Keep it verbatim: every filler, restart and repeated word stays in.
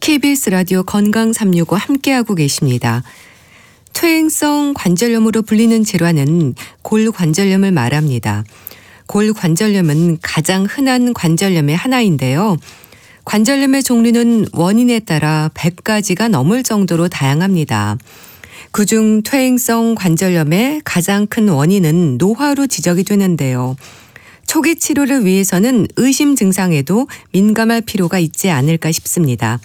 케이비에스 라디오 건강 삼육오 함께하고 계십니다. 퇴행성 관절염으로 불리는 질환은 골관절염을 말합니다. 골관절염은 가장 흔한 관절염의 하나인데요. 관절염의 종류는 원인에 따라 백 가지가 넘을 정도로 다양합니다. 그중 퇴행성 관절염의 가장 큰 원인은 노화로 지적이 되는데요. 초기 치료를 위해서는 의심 증상에도 민감할 필요가 있지 않을까 싶습니다.